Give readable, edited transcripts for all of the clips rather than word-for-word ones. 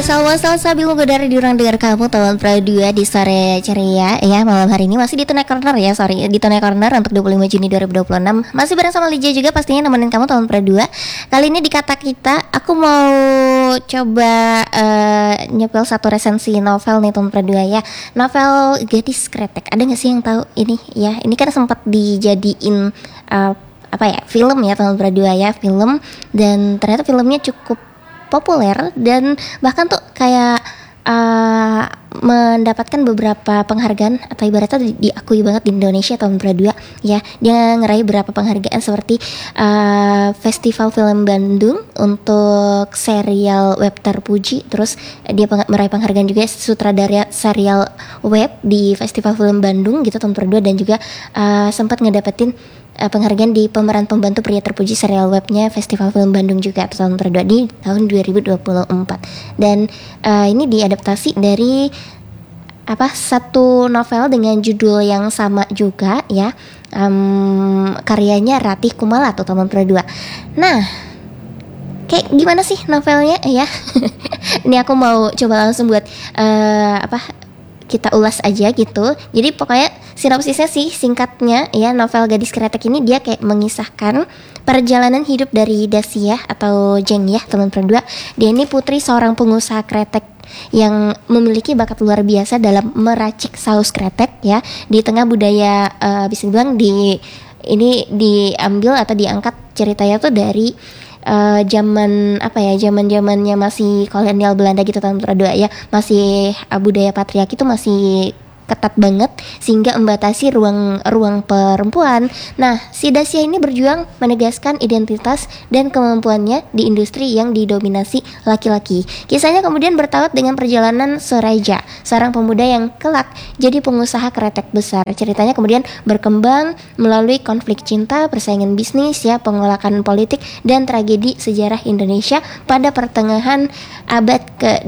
Salsa bilu dari diurang dengar kamu tahun Pradua di sore ceria ya. Malam hari ini masih di Tune Corner ya. Di Tune Corner untuk 25 Juni 2026. Masih bareng sama Lija juga pastinya nemenin kamu tahun Pradua. Kali ini di Kata Kita aku mau coba nyepel satu resensi novel nih tahun Pradua ya. Novel Gadis Kretek. Ada gak sih yang tahu ini ya? Ini kan sempat dijadiin film ya tahun Pradua ya, film, dan ternyata filmnya cukup populer dan bahkan tuh kayak mendapatkan beberapa penghargaan atau ibaratnya diakui banget di Indonesia tahun Pradua ya. Dia ngeraih beberapa penghargaan seperti Festival Film Bandung untuk serial web terpuji, terus dia meraih penghargaan juga sutradara serial web di Festival Film Bandung gitu tahun Pradua, dan juga sempat ngedapetin penghargaan di pemeran pembantu pria terpuji serial webnya Festival Film Bandung juga tahun Pradua di tahun 2024. Dan ini diadaptasi dari satu novel dengan judul yang sama juga ya, karyanya Ratih Kumala atau Taman Pradua. Nah, kayak gimana sih novelnya ya? Ini aku mau coba langsung buat kita ulas aja gitu. Jadi pokoknya sinopsisnya sih singkatnya ya, novel Gadis Kretek ini dia kayak mengisahkan perjalanan hidup dari Dasyah atau Jeng ya teman Pradua. Dia ini putri seorang pengusaha kretek yang memiliki bakat luar biasa dalam meracik saus kretek ya. Di tengah budaya bisa dibilang ini diambil atau diangkat ceritanya tuh dari zamannya masih kolonial Belanda gitu tahun Pradua ya, masih budaya patriarki itu masih ketat banget sehingga membatasi ruang perempuan. Nah, si Dasyah ini berjuang menegaskan identitas dan kemampuannya di industri yang didominasi laki-laki. Kisahnya kemudian bertaut dengan perjalanan Soraja, seorang pemuda yang kelak jadi pengusaha kretek besar. Ceritanya kemudian berkembang melalui konflik cinta, persaingan bisnis ya, pengolakan politik, dan tragedi sejarah Indonesia pada pertengahan abad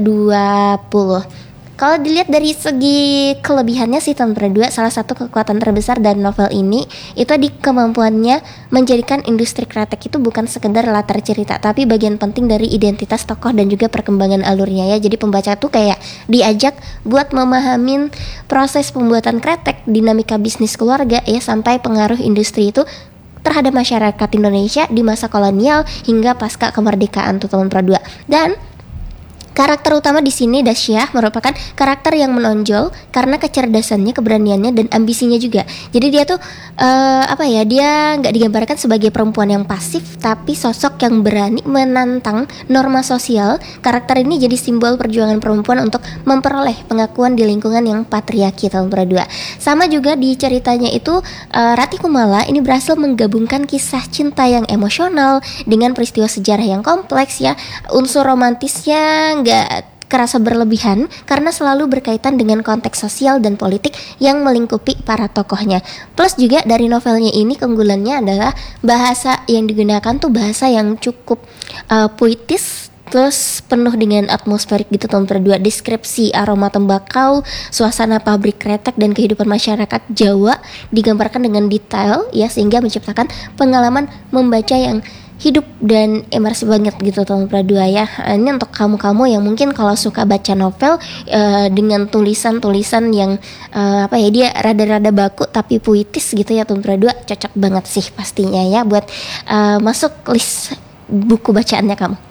ke-20. Kalau dilihat dari segi kelebihannya sih tahun Pradua, salah satu kekuatan terbesar dari novel ini itu di kemampuannya menjadikan industri kretek itu bukan sekedar latar cerita, tapi bagian penting dari identitas tokoh dan juga perkembangan alurnya ya. Jadi pembaca tuh kayak diajak buat memahamin proses pembuatan kretek, dinamika bisnis keluarga ya, sampai pengaruh industri itu terhadap masyarakat Indonesia di masa kolonial hingga pasca kemerdekaan tuh tahun Pradua. Dan karakter utama di sini Dasyah merupakan karakter yang menonjol karena kecerdasannya, keberaniannya, dan ambisinya juga. Jadi dia tuh dia nggak digambarkan sebagai perempuan yang pasif, tapi sosok yang berani menantang norma sosial. Karakter ini jadi simbol perjuangan perempuan untuk memperoleh pengakuan di lingkungan yang patriarki tahun Pradua. Sama juga di ceritanya itu Ratih Kumala ini berhasil menggabungkan kisah cinta yang emosional dengan peristiwa sejarah yang kompleks ya. Unsur romantisnya nggak kerasa berlebihan karena selalu berkaitan dengan konteks sosial dan politik yang melingkupi para tokohnya. Plus juga dari novelnya ini keunggulannya adalah bahasa yang digunakan tuh bahasa yang cukup puitis, terus penuh dengan atmosferik gitu tahun Pradua. Deskripsi aroma tembakau, suasana pabrik kretek, dan kehidupan masyarakat Jawa digambarkan dengan detail ya, sehingga menciptakan pengalaman membaca yang hidup dan imersif banget gitu tahun Pradua ya. Ini untuk kamu-kamu yang mungkin kalau suka baca novel dengan tulisan-tulisan yang dia rada-rada baku tapi puitis gitu ya, tahun Pradua cocok banget sih pastinya ya buat masuk list buku bacaannya kamu.